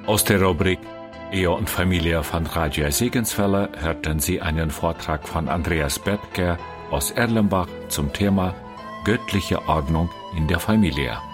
Aus der Rubrik Ehe und Familie von Radio Segenswelle hörten Sie einen Vortrag von Andreas Bethger aus Erlenbach zum Thema göttliche Ordnung in der Familie.